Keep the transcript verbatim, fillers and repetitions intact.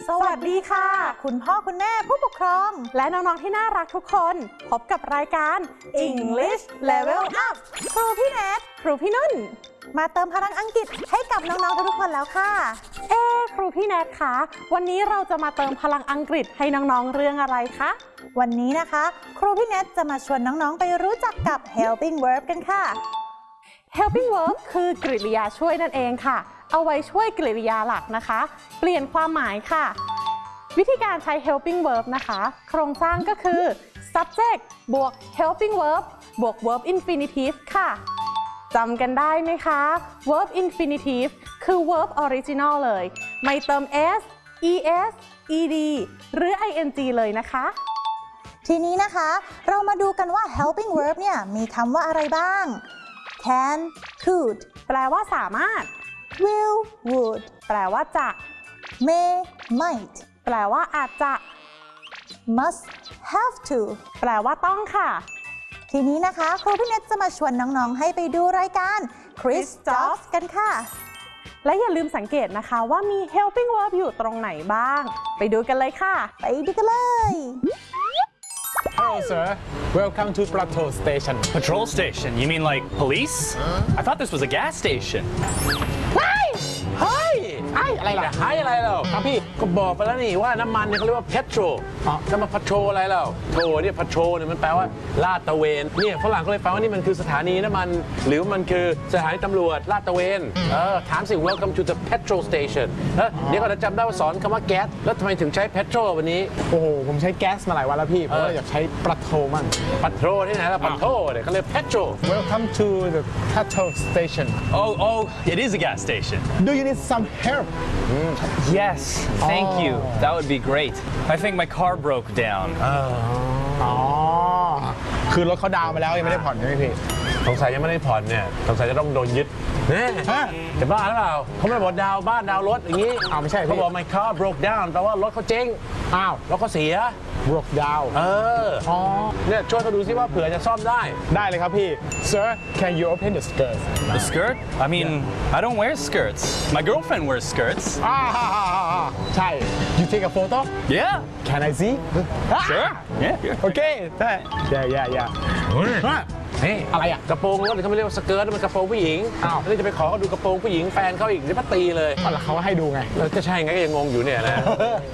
สวัสดีค่ะคุณพ่อคุณแม่ผู้ปกครองและน้องๆที่น่ารักทุกคนพบกับรายการ English Level Up ครูพี่แนทครูพี่นุ่นมาเติมพลังอังกฤษให้กับน้องๆทุกคนแล้วค่ะเอ๊ครูพี่แนทคะวันนี้เราจะมาเติมพลังอังกฤษให้น้องๆเรื่องอะไรคะวันนี้นะคะครูพี่แนทจะมาชวนน้องๆไปรู้จักกับ helping verb กันค่ะ helping verb คือกริยาช่วยนั่นเองค่ะเอาไว้ช่วยกริยาหลักนะคะเปลี่ยนความหมายค่ะวิธีการใช้ helping verb นะคะโครงสร้างก็คือ subject บวก helping verb บวก verb infinitive ค่ะจำกันได้ไหมคะ verb infinitive คือ verb original เลยไม่เติม s es ed หรือ ing เลยนะคะทีนี้นะคะเรามาดูกันว่า helping verb เนี่ยมีคำว่าอะไรบ้าง can could แปลว่าสามารถ will would แปลว่าจะ may might แปลว่าอาจจะ must have to แปลว่าต้องค่ะทีนี้นะคะครูพี่เนทจะมาชวนน้องๆให้ไปดูรายการ Quiz Jobs กันค่ะและอย่าลืมสังเกตนะคะว่ามี helping verb อยู่ตรงไหนบ้างไปดูกันเลยค่ะไปดูกันเลย Hello, sir. Welcome to Patrol Station. Patrol station? You mean like police? Huh? I thought this was a gas station. เฮ้ยเฮ้ยไอ้อะไรล่ะไอ้อะไรเราครับพี่ก็บอกไปแล้วนี่ว่าน้ำมันเนี่ยเขาเรียกว่า petrol อ๋อจะมา patrol อะไรเราโทเนี่ย patrol เนี่ยมันแปลว่าลาดตระเวนเนี่ยฝรั่งก็เลยแปลว่านี่มันคือสถานีน้ำมันหรือมันคือสถานีตำรวจลาดตระเวนเออถามสิ Welcome to the petrol station แล้วเดี๋ยวก็จะจำได้ว่าสอนคำว่าแก๊สแล้วทำไมถึงใช้ petrol วันนี้โอ้โหผมใช้แก๊สมาหลายวันแล้วพี่เพราะว่าอยากใช้ปะโทมั่ง patrol ที่ไหนล่ะ patrol เนี่ยเขาเรียก petrol Welcome to the petrol station. Oh, oh, it is a gas station. Do you need some help? Yes, thank Oh. you. That would be great. I think my car broke down. อ๋อคือรถเขาดาวน์ไปแล้วยังไม่ได้ผ่อนใช่ไหมพี่สงสัยยังไม่ได้ผ่อนเนี่ยสงสัยจะต้องโดนยึดเนี่ยจะบ้าหรือเปล่าเขาไม่ได้บอกดาวบ้านดาวรถอย่างนี้อ้าวไม่ใช่พี่เขาบอก my car broke down แปลว่ารถเขาเจ๊งอ้าวรถเขาเสีย broke down เอออ๋อเนี่ยช่วยเขาดูซิว่าเผื่อจะซ่อมได้ได้เลยครับพี่ Sir can you open the skirt The skirt? I mean, I don't wear skirts. My girlfriend wears skirts. อ่าใช่ you take a photo Yeah, can I see sure. Yeah. yeah. โอเคได้ yeah yeah yeah นี่อะไรอ่ะกระโปรงรถเขาไม่เรียกว่าสเกิร์ตมันกระโปรงผู้หญิงอ้าวแล้วจะไปขอเขาดูกระโปรงผู้หญิงแฟนเขาอีกนี่พัดตีเลยแล้วเขาให้ดูไงแล้วก็ใช่ไงก็ยังงงอยู่เนี่ยนะ